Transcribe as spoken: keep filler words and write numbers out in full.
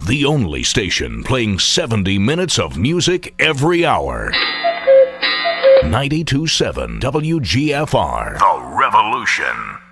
the only station playing seventy minutes of music every hour. ninety-two point seven W G F R, The Revolution.